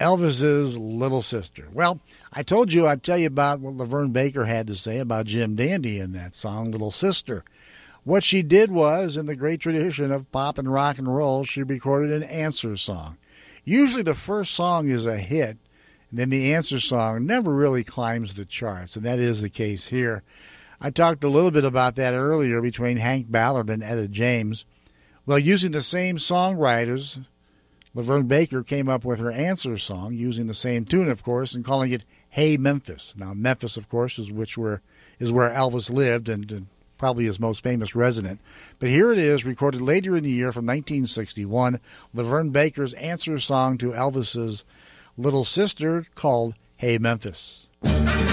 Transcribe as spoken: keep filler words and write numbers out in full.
Elvis's Little Sister. Well, I told you I'd tell you about what Laverne Baker had to say about Jim Dandy in that song, Little Sister. What she did was, in the great tradition of pop and rock and roll, she recorded an answer song. Usually the first song is a hit, and then the answer song never really climbs the charts, and that is the case here. I talked a little bit about that earlier between Hank Ballard and Etta James. Well, using the same songwriters, Laverne Baker came up with her answer song, using the same tune, of course, and calling it Hey Memphis. Now, Memphis, of course, is which where is where Elvis lived and, and probably his most famous resident. But here it is, recorded later in the year from nineteen sixty-one, Laverne Baker's answer song to Elvis's Little Sister, called Hey Memphis.